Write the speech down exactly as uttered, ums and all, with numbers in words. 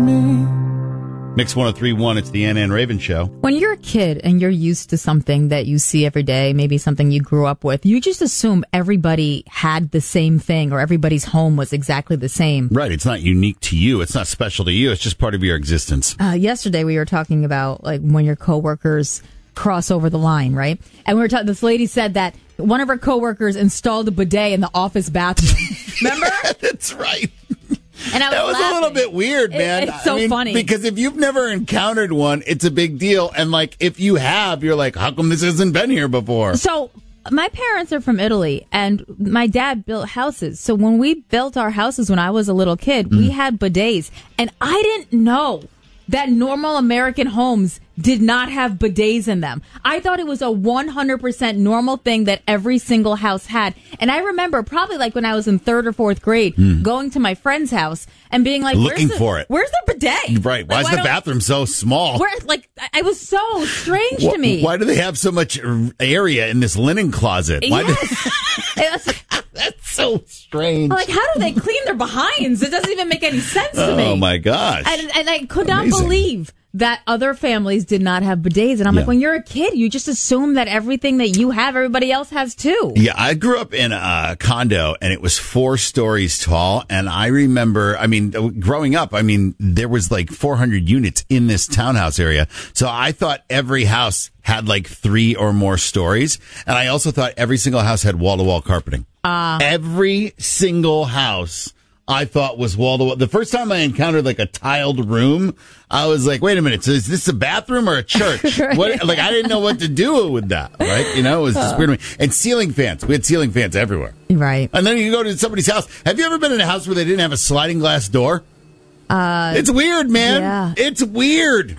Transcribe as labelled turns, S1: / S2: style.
S1: me.
S2: Mix one oh three point one, it's the Ann Ann Raven Show.
S3: When you're a kid and you're used to something that you see every day, maybe something you grew up with, you just assume everybody had the same thing or everybody's home was exactly the same.
S2: Right, it's not unique to you. It's not special to you. It's just part of your existence.
S3: Uh, yesterday we were talking about like when your coworkers cross over the line, right? And we were talking, this lady said that one of her coworkers installed a bidet in the office bathroom. Remember?
S2: That's right.
S3: And I was
S2: that was
S3: laughing.
S2: a little bit weird, man.
S3: It, it's so
S2: I mean,
S3: funny.
S2: Because if you've never encountered one, it's a big deal. And, like, if you have, you're like, how come this hasn't been here before?
S3: So my parents are from Italy, and my dad built houses. So when we built our houses when I was a little kid, mm. we had bidets. And I didn't know that normal American homes did not have bidets in them. I thought it was a one hundred percent normal thing that every single house had. And I remember probably like when I was in third or fourth grade, mm. going to my friend's house and being like,
S2: looking
S3: the,
S2: for it.
S3: Where's the bidet?
S2: Right. Why
S3: like,
S2: is
S3: why
S2: the bathroom so small?
S3: Where, like, I was so strange
S2: why,
S3: to me.
S2: Why do they have so much area in this linen closet? Why
S3: yes.
S2: do- That's so strange.
S3: Like, how do they clean their behinds? It doesn't even make any sense to me.
S2: Oh, my gosh.
S3: And, and I could not
S2: Amazing.
S3: believe that other families did not have bidets. And I'm
S2: Yeah.
S3: like, when you're a kid, you just assume that everything that you have, everybody else has too.
S2: Yeah, I grew up in a condo, and it was four stories tall. And I remember, I mean, growing up, I mean, there was like four hundred units in this townhouse area. So I thought every house had like three or more stories. And I also thought every single house had wall-to-wall carpeting. Uh, every single house I thought was wall to wall. The first time I encountered like a tiled room, I was like, wait a minute, so is this a bathroom or a church? What, like, I didn't know what to do with that, right? You know, it was just weird to me. And ceiling fans. We had ceiling fans everywhere.
S3: Right.
S2: And then you go to somebody's house. Have you ever been in a house where they didn't have a sliding glass door?
S3: Uh,
S2: it's weird, man.
S3: Yeah.
S2: It's weird.